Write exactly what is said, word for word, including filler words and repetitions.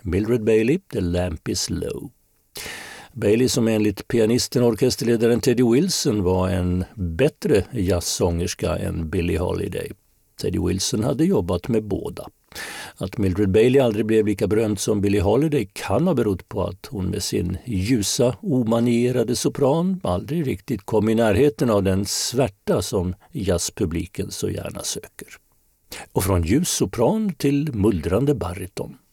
Mildred Bailey, The Lamp is Low. Bailey, som enligt pianisten och orkesterledaren Teddy Wilson var en bättre jazzsångerska än Billie Holiday. Teddy Wilson hade jobbat med båda. Att Mildred Bailey aldrig blev lika berömd som Billie Holiday kan ha berott på att hon med sin ljusa, omanierade sopran aldrig riktigt kom i närheten av den svärta som jazzpubliken så gärna söker. Och från ljus sopran till mullrande bariton.